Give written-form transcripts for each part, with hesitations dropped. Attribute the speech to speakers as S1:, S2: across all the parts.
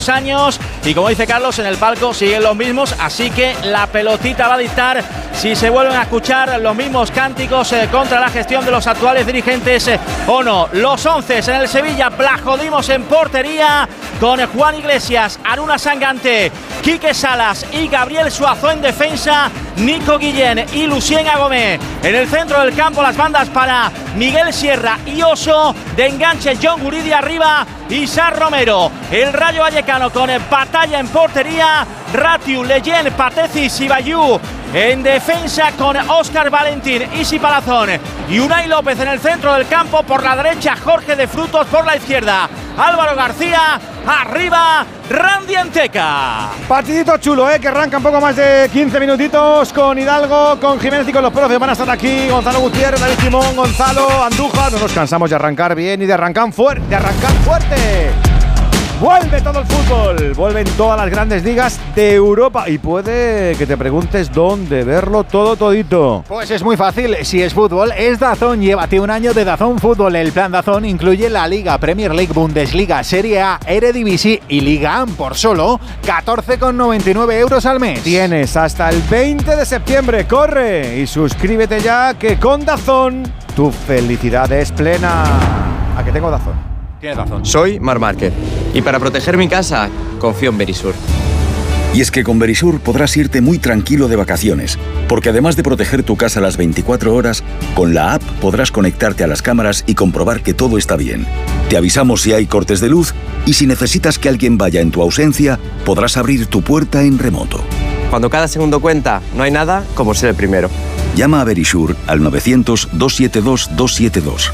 S1: años, y como dice Carlos, en el palco siguen los mismos, así que la pelotita va a dictar si se vuelven a escuchar los mismos cánticos contra la gestión de los actuales dirigentes o no. Los 11 en el Sevilla, Blajodimos en portería con Juan Iglesias, Aruna Sangante, Quique Salas y Gabriel Suazo en defensa, Nico Guillén y Lucien Agomé en el centro del campo, las bandas para Miguel Sierra y Oso, de enganche John Guridi arriba, Isar Romero, el Rayo Vallecano con Batalla en portería, Ratiu, Leyen, Patecis y Bayú en defensa con Óscar Valentín, Isi Palazón y Unai López en el centro del campo, por la derecha Jorge de Frutos, por la izquierda Álvaro García, arriba Randy Anteca.
S2: Partidito chulo, que arranca un poco más de 15 minutitos con Hidalgo, con Jiménez y con los profes. Van a estar aquí Gonzalo Gutiérrez, David Simón, Gonzalo, Andújar. No nos cansamos de arrancar bien y de arrancar fuerte. Vuelve todo el fútbol, vuelven todas las grandes ligas de Europa y puede que te preguntes dónde verlo todo todito.
S3: Pues es muy fácil, si es fútbol es DAZN, llévate un año de DAZN Fútbol. El plan DAZN incluye la Liga, Premier League, Bundesliga, Serie A, Eredivisie y Liga AN por solo 14,99 euros al mes.
S2: Tienes hasta el 20 de septiembre, corre y suscríbete ya, que con DAZN tu felicidad es plena. ¿A que tengo DAZN?
S3: Tienes razón.
S4: Soy Marc Márquez y para proteger mi casa confío en Verisur.
S5: Y es que con Verisur podrás irte muy tranquilo de vacaciones, porque además de proteger tu casa las 24 horas, con la app podrás conectarte a las cámaras y comprobar que todo está bien. Te avisamos si hay cortes de luz y si necesitas que alguien vaya en tu ausencia, podrás abrir tu puerta en remoto.
S4: Cuando cada segundo cuenta, no hay nada como ser el primero.
S5: Llama a Verisur al 900-272-272.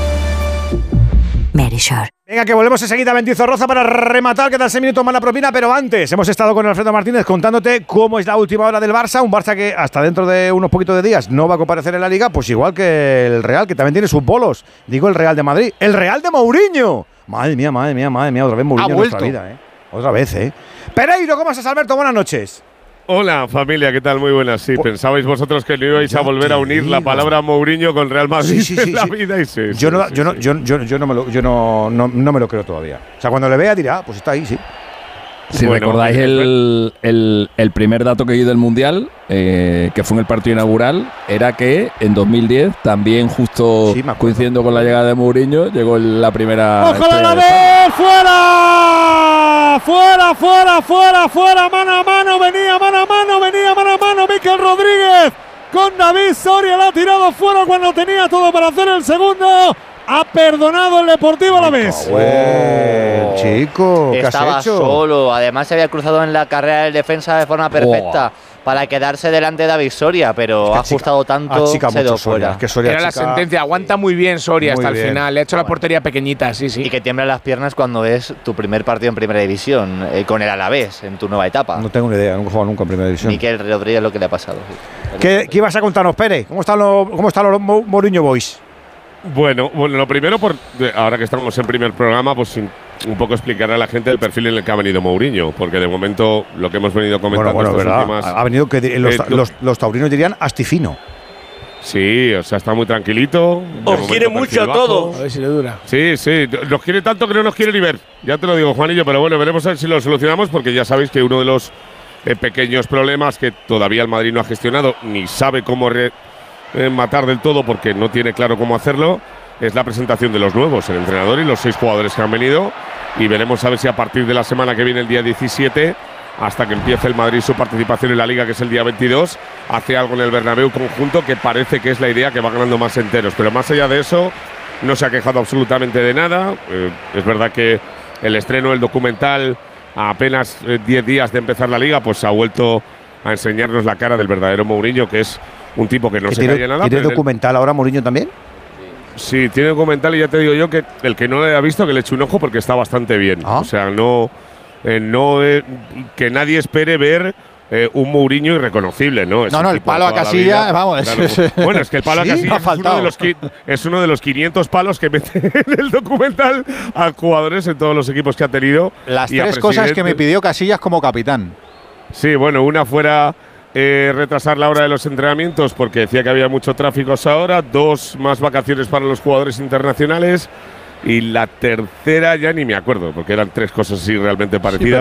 S6: Verisur.
S2: Venga, que volvemos enseguida a Mendizorroza para rematar, que dan 6 minutos más la propina, pero antes hemos estado con Alfredo Martínez contándote cómo es la última hora del Barça, un Barça que hasta dentro de unos poquitos de días no va a comparecer en la Liga, pues igual que el Real, que también tiene sus bolos. Digo el Real de Madrid, el Real de Mourinho. Madre mía, otra vez Mourinho en nuestra vida, Otra vez, Pereiro, ¿cómo estás, Alberto? Buenas noches.
S7: Hola familia, ¿qué tal? Muy buenas. Sí, pensabais vosotros que no ibais a volver a unir la palabra Mourinho con Real Madrid en la vida y sí.
S2: Yo no me lo creo todavía. O sea, cuando le vea dirá, pues está ahí, sí.
S8: Si recordáis el primer dato que di del Mundial, que fue en el partido inaugural, era que en 2010, también justo coincidiendo con la llegada de Mourinho, llegó la primera.
S9: ¡Ojalá la vez! ¡Fuera! ¡Fuera! ¡Mano a mano! Venía mano a mano Mikel Rodríguez con David Soria. La ha tirado fuera cuando tenía todo para hacer el segundo. Ha perdonado el Deportivo Alavés.
S2: Chico, ¿qué
S10: estaba
S2: has hecho?
S10: Solo, además se había cruzado en la carrera del defensa de forma perfecta para quedarse delante de David Soria, pero ha ajustado tanto, se dio fuera.
S11: Era la sentencia, aguanta muy bien Soria hasta el final, le ha hecho la portería pequeñita, sí.
S10: Y que tiemblan las piernas cuando es tu primer partido en Primera División, con el Alavés, en tu nueva etapa.
S2: No tengo ni idea, nunca he jugado nunca en Primera División.
S10: Mikel Rodríguez lo que le ha pasado.
S2: ¿Qué ibas a contarnos, Pere? ¿Cómo están los Mourinho Boys?
S7: Bueno, lo primero, ahora que estamos en primer programa, pues un poco explicar a la gente el perfil en el que ha venido Mourinho, porque de momento lo que hemos venido comentando estas últimas…
S2: Ha venido que los taurinos dirían astifino.
S7: Sí, o sea, está muy tranquilito.
S12: Os quiere mucho a todos.
S11: A ver si le dura.
S7: Sí, nos quiere tanto que no nos quiere ni ver. Ya te lo digo, Juanillo, pero bueno, veremos a ver si lo solucionamos, porque ya sabéis que uno de los pequeños problemas que todavía el Madrid no ha gestionado, ni sabe cómo matar del todo porque no tiene claro cómo hacerlo, es la presentación de los nuevos, el entrenador y los 6 jugadores que han venido, y veremos a ver si a partir de la semana que viene, el día 17, hasta que empiece el Madrid su participación en la Liga, que es el día 22, hace algo en el Bernabéu conjunto, que parece que es la idea, que va ganando más enteros, pero más allá de eso no se ha quejado absolutamente de nada. Es verdad que el estreno del documental, a apenas 10 días de empezar la Liga, pues ha vuelto a enseñarnos la cara del verdadero Mourinho, que es un tipo que no se calla nada.
S2: ¿Tiene documental ahora Mourinho también?
S7: Sí, tiene documental, y ya te digo yo que el que no le haya visto, que le eche un ojo, porque está bastante bien. O sea, que nadie espere ver un Mourinho irreconocible, ¿no?
S3: El palo a Casillas, vamos.
S7: Claro. Bueno, es que el palo a Casillas es uno de los 500 palos que mete en el documental a jugadores en todos los equipos que ha tenido.
S3: Las 3 cosas que me pidió Casillas como capitán.
S7: Sí, bueno, una fuera retrasar la hora de los entrenamientos porque decía que había mucho tráfico a esa hora, 2 más vacaciones para los jugadores internacionales Y la tercera ya ni me acuerdo, porque eran tres cosas así realmente parecidas.